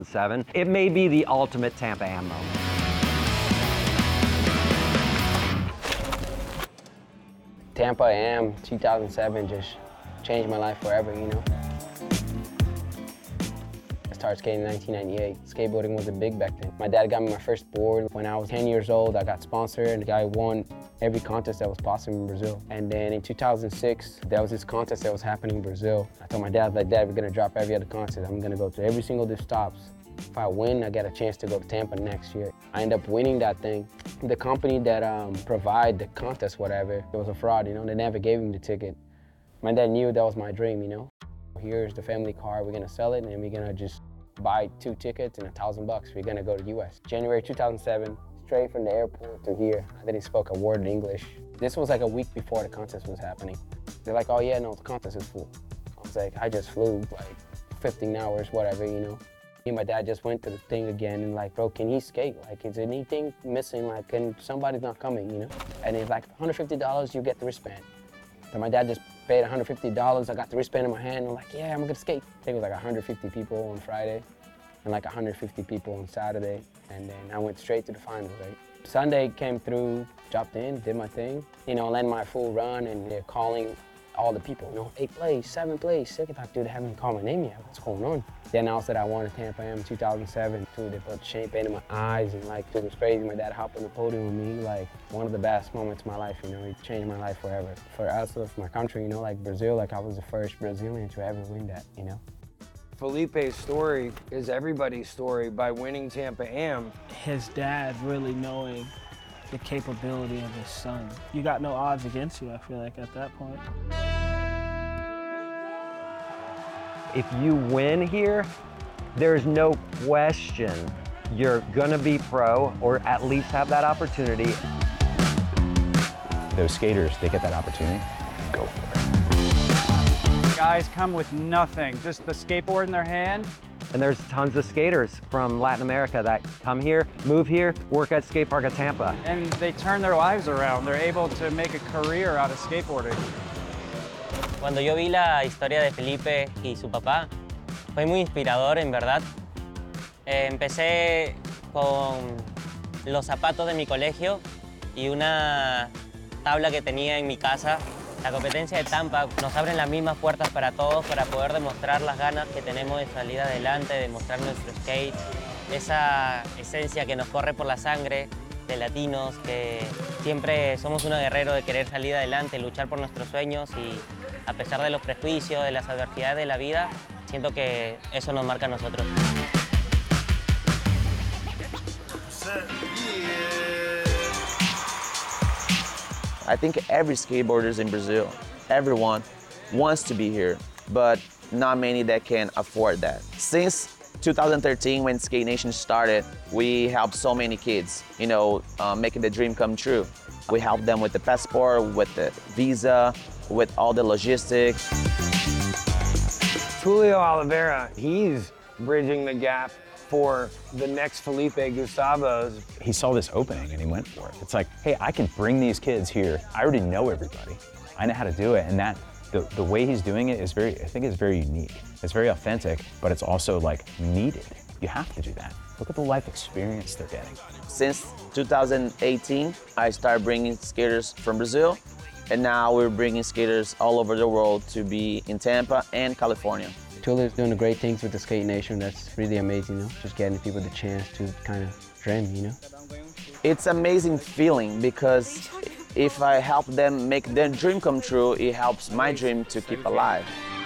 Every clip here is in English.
2007. It may be the ultimate Tampa Am moment. Tampa Am 2007 just changed my life forever, you know. I started skating in 1998. Skateboarding wasn't big back then. My dad got me my first board. When I was 10 years old, I got sponsored and I won every contest that was possible in Brazil. And then in 2006, there was this contest that was happening in Brazil. I told my dad, like, Dad, we're gonna drop every other contest. I'm gonna go to every single of these stops. If I win, I get a chance to go to Tampa next year. I ended up winning that thing. The company that provide the contest, whatever, it was a fraud, you know, they never gave me the ticket. My dad knew that was my dream, you know. Here's the family car, we're gonna sell it, and we're gonna just buy 2 tickets and $1,000. We're gonna go to US. January 2007, straight from the airport to here. I didn't speak a word of English. This was like a week before the contest was happening. They're like, oh yeah, no, the contest is full. I was like, I just flew like 15 hours, whatever, you know. Me and my dad just went to the thing again and like, bro, can he skate? Like, is anything missing? Like, and somebody's not coming, you know? And it's like $150, you get the wristband. So my dad just paid $150. I got the wristband in my hand. I'm like, yeah, I'm gonna skate. I think it was like 150 people on Friday and like 150 people on Saturday. And then I went straight to the finals, right? Sunday came through, dropped in, did my thing, you know, landed my full run, and they're calling all the people, you know, 8th place, 7th place, 2nd. Like, dude, they haven't called my name yet. What's going on? They announced that I won at Tampa Am 2007. Dude, they put champagne in my eyes, and like, it was crazy. My dad hopped on the podium with me, like, one of the best moments of my life, you know. He changed my life forever. For us, for my country, you know, like Brazil, like I was the first Brazilian to ever win that, you know. Felipe's story is everybody's story by winning Tampa Am. His dad really knowing the capability of his son. You got no odds against you, I feel like, at that point. If you win here, there's no question you're gonna be pro, or at least have that opportunity. Those skaters, they get that opportunity, go for it. Guys come with nothing, just the skateboard in their hand. And there's tons of skaters from Latin America that come here, move here, work at skate park at Tampa. And they turn their lives around. They're able to make a career out of skateboarding. Cuando yo vi la historia de Felipe y su papá, fue muy inspirador, en verdad. Empecé con los zapatos de mi colegio y una tabla que tenía en mi casa. La competencia de Tampa nos abre las mismas puertas para todos, para poder demostrar las ganas que tenemos de salir adelante, de mostrar nuestro skate, esa esencia que nos corre por la sangre de latinos, que siempre somos unos guerreros de querer salir adelante, luchar por nuestros sueños, y a pesar de los prejuicios, de las adversidades de la vida, siento que eso nos marca a nosotros. I think every skateboarder in Brazil, everyone wants to be here, but not many that can afford that. Since 2013, when Skate Nation started, we helped so many kids, you know, making the dream come true. We helped them with the passport, with the visa, with all the logistics. Julio Oliveira, he's bridging the gap for the next Felipe Gustavos. He saw this opening and he went for it. It's like, hey, I can bring these kids here. I already know everybody. I know how to do it, and that the way he's doing it is I think it's very unique. It's very authentic, but it's also like needed. You have to do that. Look at the life experience they're getting. Since 2018, I started bringing skaters from Brazil, and now we're bringing skaters all over the world to be in Tampa and California. Tulio's doing the great things with the Skate Nation. That's really amazing, you know? Just getting people the chance to kind of dream, you know? It's an amazing feeling, because if I help them make their dream come true, it helps my dream to keep alive.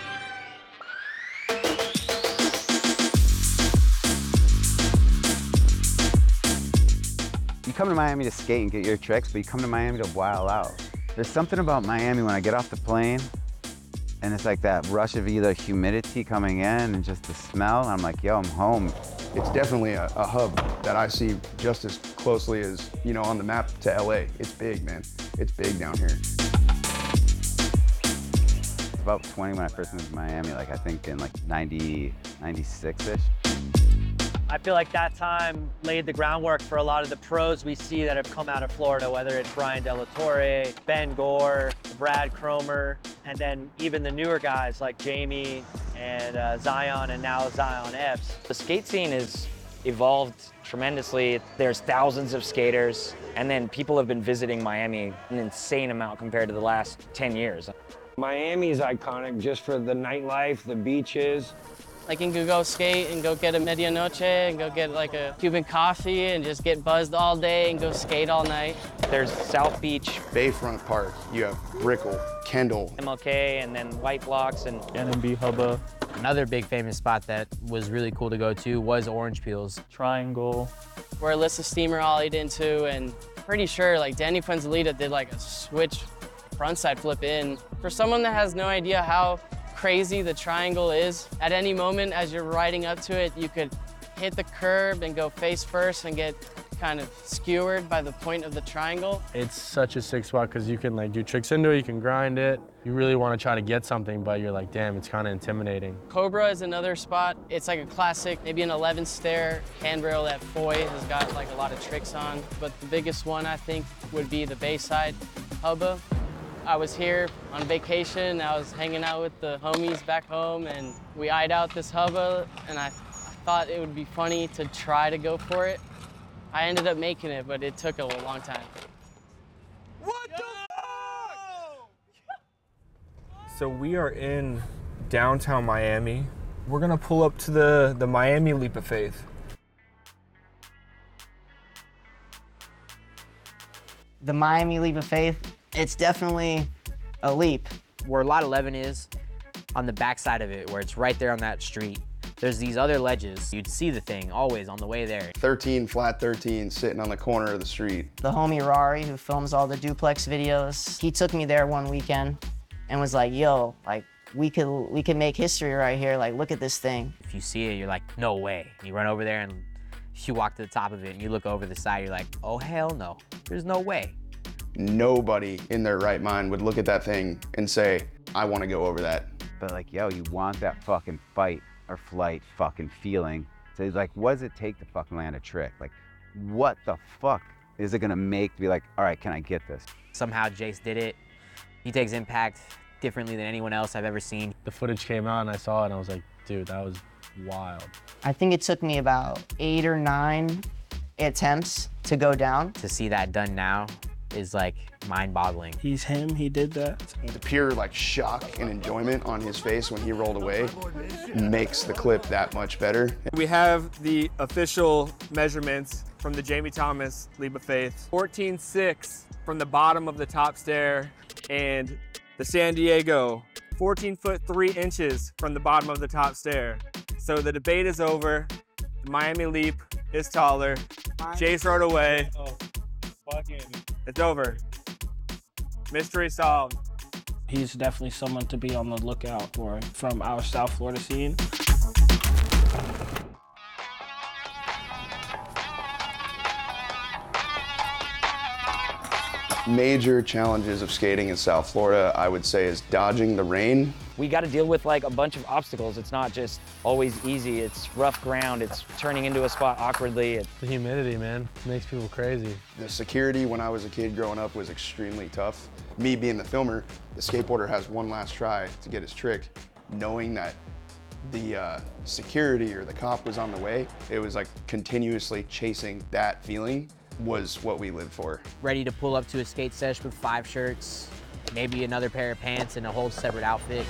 You come to Miami to skate and get your tricks, but you come to Miami to wild out. There's something about Miami when I get off the plane, and it's like that rush of either humidity coming in and just the smell. I'm like, yo, I'm home. It's definitely a hub that I see just as closely as, you know, on the map to LA. It's big, man. It's big down here. About 20 when I first moved to Miami, like I think in like 96-ish. I feel like that time laid the groundwork for a lot of the pros we see that have come out of Florida, whether it's Brian De La Torre, Ben Gore, Brad Cromer, and then even the newer guys like Jamie and Zion, and now Zion Epps. The skate scene has evolved tremendously. There's thousands of skaters, and then people have been visiting Miami an insane amount compared to the last 10 years. Miami's iconic just for the nightlife, the beaches. Like you can go skate and go get a medianoche and go get like a Cuban coffee and just get buzzed all day and go skate all night. There's South Beach, Bayfront Park, you have Brickell, Kendall, MLK, and then White Blocks and NMB Hubba. Another big famous spot that was really cool to go to was Orange Peels. Triangle. Where Alyssa Steamer ollied into, and pretty sure like Danny Fuenzalida did like a switch frontside flip in. For someone that has no idea how crazy the triangle is, at any moment as you're riding up to it, you could hit the curb and go face first and get kind of skewered by the point of the triangle. It's such a sick spot because you can like do tricks into it, you can grind it. You really want to try to get something, but you're like, damn, it's kind of intimidating. Cobra is another spot. It's like a classic, maybe an 11 stair handrail that Foy has got like a lot of tricks on. But the biggest one I think would be the Bayside Hubba. I was here on vacation. I was hanging out with the homies back home, and we eyed out this Hubba, and I thought it would be funny to try to go for it. I ended up making it, but it took a long time. What the So we are in downtown Miami. We're gonna pull up to the Miami Leap of Faith. The Miami Leap of Faith, it's definitely a leap. Where Lot 11 is, on the backside of it, where it's right there on that street, there's these other ledges. You'd see the thing always on the way there. 13, flat 13, sitting on the corner of the street. The homie Rari, who films all the duplex videos, he took me there one weekend and was like, yo, like, we could make history right here. Like, look at this thing. If you see it, you're like, no way. You run over there and you walk to the top of it and you look over the side, you're like, oh, hell no, there's no way. Nobody in their right mind would look at that thing and say, I want to go over that. But like, yo, you want that fucking fight or flight fucking feeling. So he's like, what does it take to fucking land a trick? Like, what the fuck is it gonna make to be like, all right, can I get this? Somehow Jace did it. He takes impact differently than anyone else I've ever seen. The footage came out and I saw it and I was like, dude, that was wild. I think it took me about 8 or 9 attempts to go down. To see that done now is like mind-boggling. He's him, he did that. The pure like shock and enjoyment on his face when he rolled away makes the clip that much better. We have the official measurements from the Jamie Thomas Leap of Faith. 14.6 from the bottom of the top stair, and the San Diego, 14 foot 3 inches from the bottom of the top stair. So the debate is over. The Miami Leap is taller. Jace rode away. It's over. Mystery solved. He's definitely someone to be on the lookout for from our South Florida scene. Major challenges of skating in South Florida, I would say, is dodging the rain. We got to deal with like a bunch of obstacles. It's not just always easy. It's rough ground. It's turning into a spot awkwardly. The humidity, man, makes people crazy. The security when I was a kid growing up was extremely tough. Me being the filmer, the skateboarder has one last try to get his trick, knowing that the security or the cop was on the way. It was like continuously chasing that feeling was what we lived for. Ready to pull up to a skate sesh with 5 shirts, maybe another pair of pants and a whole separate outfit.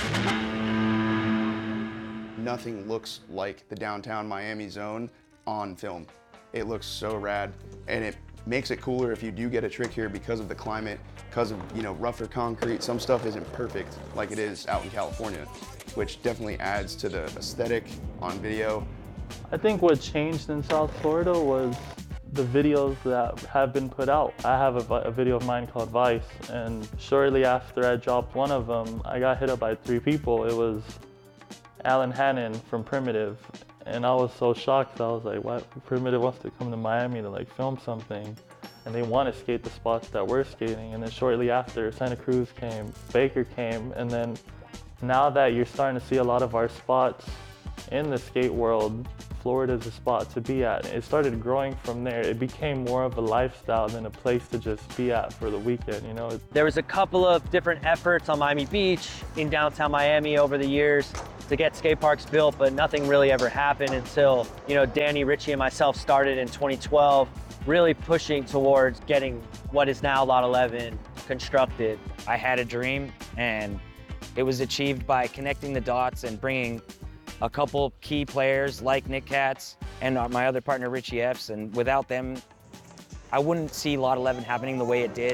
Nothing looks like the downtown Miami zone on film. It looks so rad, and it makes it cooler if you do get a trick here because of the climate, because of, you know, rougher concrete. Some stuff isn't perfect like it is out in California, which definitely adds to the aesthetic on video. I think what changed in South Florida was the videos that have been put out. I have a video of mine called Vice, and shortly after I dropped one of them, I got hit up by 3 people. It was Alan Hannon from Primitive, and I was so shocked. I was like, what? Primitive wants to come to Miami to like film something, and they want to skate the spots that we're skating. And then shortly after, Santa Cruz came, Baker came, and then now that you're starting to see a lot of our spots in the skate world Florida's a spot to be at. It started growing from there. It became more of a lifestyle than a place to just be at for the weekend, you know? There was a couple of different efforts on Miami Beach in downtown Miami over the years to get skate parks built, but nothing really ever happened until, you know, Danny, Richie, and myself started in 2012, really pushing towards getting what is now Lot 11 constructed. I had a dream, and it was achieved by connecting the dots and bringing a couple key players like Nick Katz and my other partner, Richie Epps, and without them, I wouldn't see Lot 11 happening the way it did.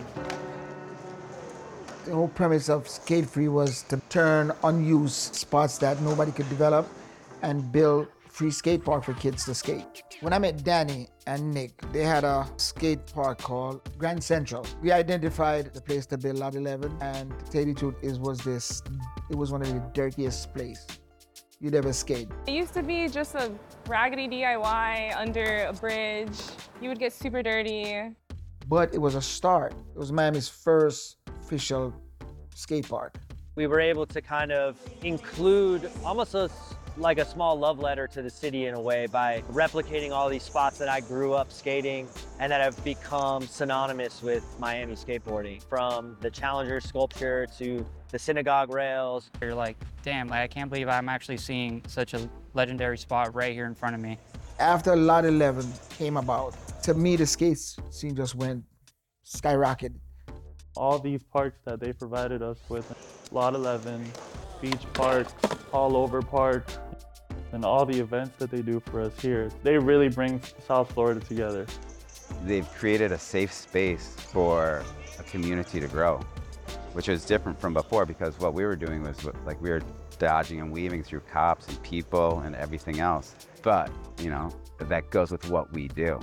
The whole premise of Skate Free was to turn unused spots that nobody could develop and build free skate park for kids to skate. When I met Danny and Nick, they had a skate park called Grand Central. We identified the place to build Lot 11, and to tell you the truth, it was one of the dirtiest places you'd ever skate. It used to be just a raggedy DIY under a bridge. You would get super dirty. But it was a start. It was Miami's first official skate park. We were able to kind of include almost like a small love letter to the city in a way by replicating all these spots that I grew up skating and that have become synonymous with Miami skateboarding, from the Challenger sculpture to the synagogue rails. You're like, damn, I can't believe I'm actually seeing such a legendary spot right here in front of me. After Lot 11 came about, to me, the skate scene just went skyrocketed. All these parks that they provided us with, Lot 11, Beach Park, All Over Park, and all the events that they do for us here, they really bring South Florida together. They've created a safe space for a community to grow, which is different from before, because what we were doing was like we were dodging and weaving through cops and people and everything else. But, you know, that goes with what we do.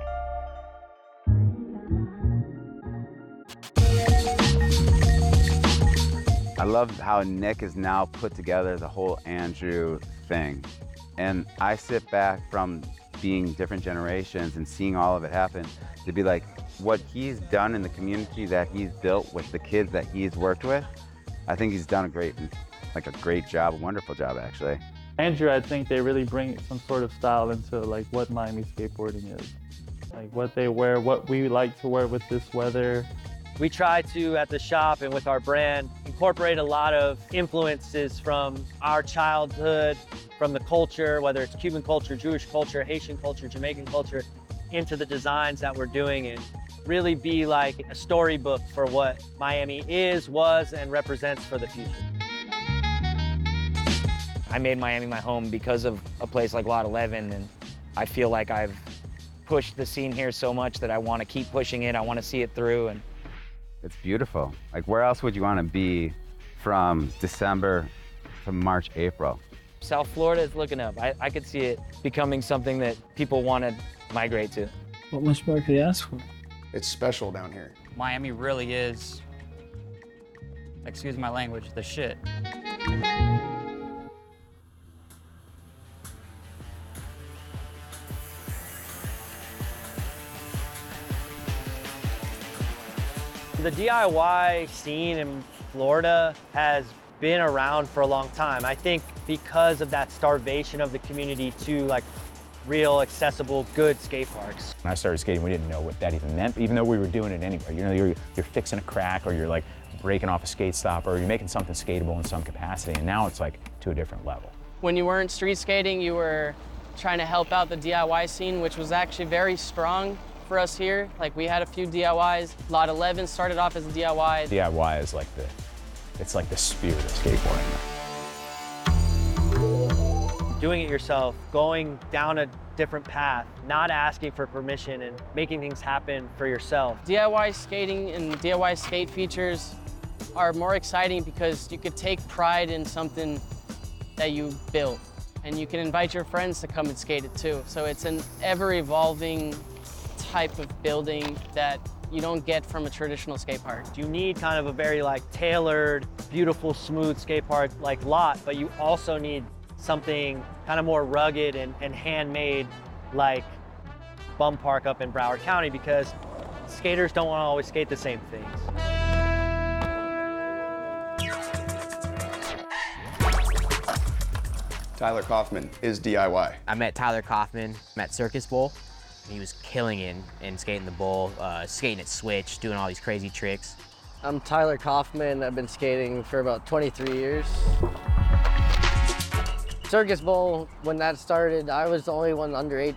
I love how Nick has now put together the whole Andrew thing. And I sit back from being different generations and seeing all of it happen to be like, what he's done in the community that he's built with the kids that he's worked with, I think he's done a great job, a wonderful job actually. Andrew, I think they really bring some sort of style into like what Miami skateboarding is. Like what they wear, what we like to wear with this weather. We try to, at the shop and with our brand, incorporate a lot of influences from our childhood, from the culture, whether it's Cuban culture, Jewish culture, Haitian culture, Jamaican culture, into the designs that we're doing, and really be like a storybook for what Miami is, was, and represents for the future. I made Miami my home because of a place like Lot 11, and I feel like I've pushed the scene here so much that I want to keep pushing it. I want to see it through. And it's beautiful. Like, where else would you want to be from December to March, April? South Florida is looking up. I could see it becoming something that people want to migrate to. What much more could you ask for? It's special down here. Miami really is, excuse my language, the shit. The DIY scene in Florida has been around for a long time. I think because of that starvation of the community to like real accessible, good skate parks. When I started skating, we didn't know what that even meant, even though we were doing it anyway. You know, you're fixing a crack, or you're like breaking off a skate stop, or you're making something skatable in some capacity, and now it's like to a different level. When you weren't street skating, you were trying to help out the DIY scene, which was actually very strong for us here. Like, we had a few DIYs. Lot 11 started off as a DIY. DIY is like it's like the spirit of skateboarding. Doing it yourself, going down a different path, not asking for permission, and making things happen for yourself. DIY skating and DIY skate features are more exciting because you could take pride in something that you built, and you can invite your friends to come and skate it too. So it's an ever-evolving type of building that you don't get from a traditional skate park. You need kind of a very like tailored, beautiful, smooth skate park like lot, but you also need something kind of more rugged and handmade like Bum Park up in Broward County, because skaters don't want to always skate the same things. Tyler Kaufman is DIY. I met Tyler Kaufman at Circus Bowl. He was killing it in skating the bowl, skating at switch, doing all these crazy tricks. I'm Tyler Kaufman. I've been skating for about 23 years. Circus Bowl, when that started, I was the only one under 18